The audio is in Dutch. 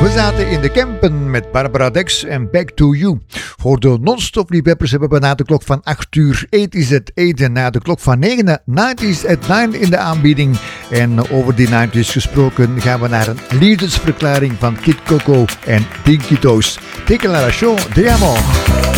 We zaten in de Kempen met Barbara Dex en Back to You. Voor de non-stop liefhebbers hebben we na de klok van 8 uur 80's at 8 en na de klok van 9 90's at 9 in de aanbieding. En over die 90's gesproken gaan we naar een liefdesverklaring van Kid Coco en Pinky Toast. Teke la show, de amor.